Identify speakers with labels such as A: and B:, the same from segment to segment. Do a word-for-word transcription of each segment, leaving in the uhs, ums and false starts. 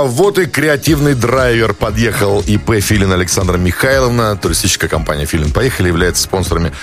A: Вот и креативный драйвер подъехал. ИП Филин Александра Михайловна, туристическая компания Филин Поехали, является спонсорами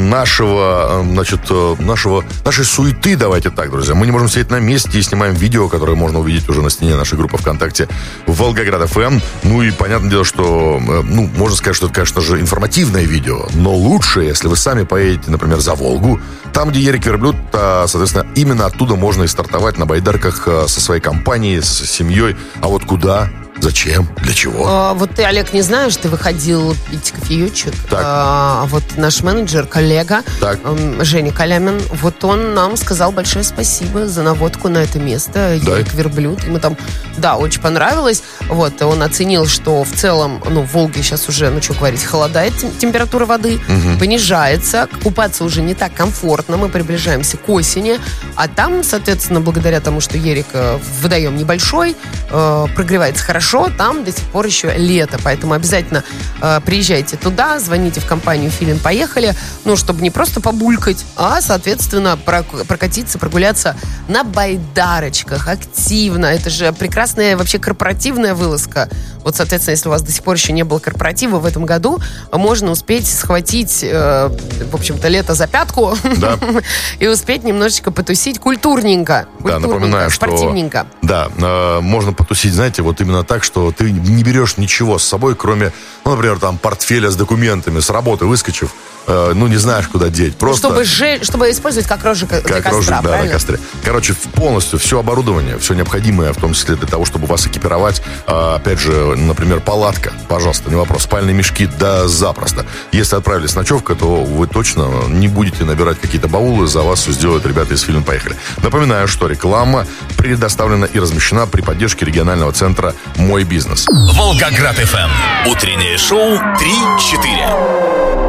A: нашего, значит, нашего, нашей суеты, давайте так, друзья. Мы не можем сидеть на месте и снимаем видео, которое можно увидеть уже на стене нашей группы ВКонтакте Волгоград эф эм. Ну и понятное дело, что, ну, можно сказать, что это, конечно же, информативное видео, но лучше, если вы сами поедете, например, за Волгу, там, где Ерик Верблюд, соответственно, именно оттуда можно и стартовать на байдарках со своей компанией, с семьей. А вот куда? Зачем? Для чего?
B: А, вот ты, Олег, не знаешь, ты выходил пить кофеечек.
A: Так.
B: А вот наш менеджер, коллега,
A: так.
B: Женя Калямин, вот он нам сказал большое спасибо за наводку на это место.
A: Да.
B: Ерик Верблюд. Ему там, да, очень понравилось. Вот, он оценил, что в целом, ну, в Волге сейчас уже, ну, что говорить, холодает температура воды, угу. понижается, купаться уже не так комфортно, мы приближаемся к осени, а там, соответственно, благодаря тому, что Ерик водоем небольшой, э, прогревается хорошо, там до сих пор еще лето, поэтому обязательно э, приезжайте туда, звоните в компанию Филин Поехали, ну, чтобы не просто побулькать, а, соответственно, прокатиться, прогуляться на байдарочках активно. Это же прекрасная вообще корпоративная вылазка. Вот, соответственно, если у вас до сих пор еще не было корпоратива в этом году, можно успеть схватить, э, в общем-то, лето за пятку, да. и успеть немножечко потусить культурненько.
A: Да, напоминаю,
B: спортивненько.
A: Что, да, э, можно потусить, знаете, вот именно так, что ты не берешь ничего с собой, кроме, ну, например, там, портфеля с документами, с работы выскочив, э, ну, не знаешь, куда деть. Просто...
B: Чтобы, же, чтобы использовать как рожек для
A: как
B: костра,
A: рожек, да,
B: правильно?
A: на костре. Короче, полностью все оборудование, все необходимое, в том числе для того, чтобы вас экипировать. Э, опять же, например, палатка, пожалуйста, не вопрос. Спальные мешки, да, запросто. Если отправились с ночевкой, то вы точно не будете набирать какие-то баулы, за вас все сделают ребята из Филин Поехали. Напоминаю, что реклама предоставлена и размещена при поддержке регионального центра «Мой бизнес».
C: Волгоград эф эм. Утреннее шоу три четыре.